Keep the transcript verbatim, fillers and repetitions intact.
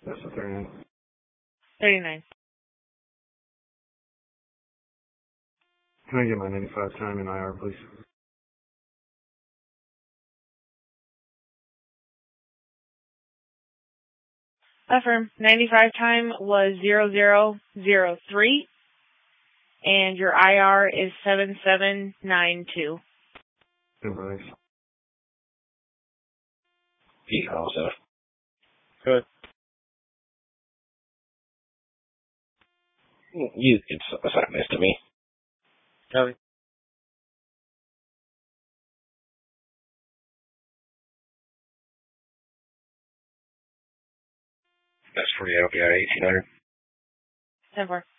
That's the thirty-nine. thirty-nine. Can I get my ninety-five time in I R, please? Affirm. ninety-five time was zero zero zero three, and your I R is seven seven nine two. Embrace. Peace also. Good. You can assign this to me. Copy. That's for the L P I eighteen hundred. ten four.